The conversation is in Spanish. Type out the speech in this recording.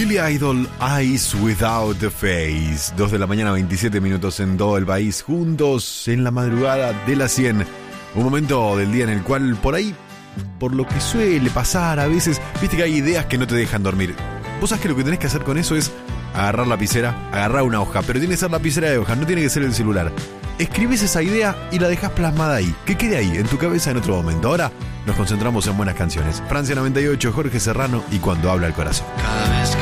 Billy Idol, Eyes Without a Face. 2 de la mañana, 27 minutos en todo el país, juntos en la madrugada de las 100. Un momento del día en el cual, por ahí, por lo que suele pasar a veces, viste que hay ideas que no te dejan dormir. Vos sabés que lo que tenés que hacer con eso es agarrar lapicera, agarrar una hoja, pero tiene que ser lapicera de hoja, no tiene que ser el celular. Escribís esa idea y la dejás plasmada ahí, que quede ahí, en tu cabeza en otro momento. Ahora nos concentramos en buenas canciones. Francia 98, Jorge Serrano y Cuando habla el corazón. Cada vez que